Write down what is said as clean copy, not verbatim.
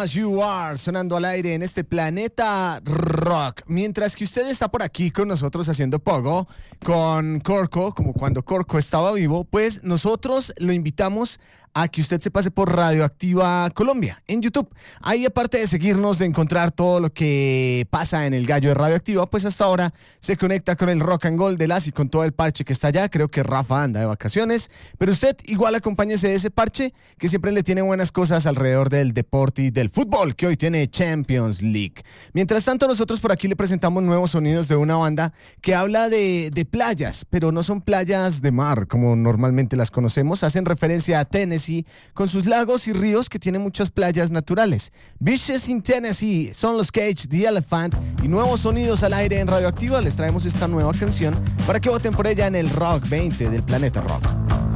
As You Are, sonando al aire en este planeta rock. Mientras que usted está por aquí con nosotros haciendo pogo con Corco, como cuando Corco estaba vivo, pues nosotros lo invitamos a que usted se pase por Radioactiva Colombia en YouTube. Ahí, aparte de seguirnos, de encontrar todo lo que pasa en el gallo de Radioactiva, pues hasta ahora se conecta con el Rock and Gold de Las y con todo el parche que está allá. Creo que Rafa anda de vacaciones, pero usted igual acompáñese de ese parche que siempre le tiene buenas cosas alrededor del deporte y del fútbol, que hoy tiene Champions League. Mientras tanto, nosotros por aquí le presentamos nuevos sonidos de una banda que habla de playas, pero no son playas de mar como normalmente las conocemos. Hacen referencia a Tennessee con sus lagos y ríos que tienen muchas playas naturales. Beaches in Tennessee son los Cage the Elephant, y nuevos sonidos al aire en Radioactiva. Les traemos esta nueva canción para que voten por ella en el Rock 20 del Planeta Rock.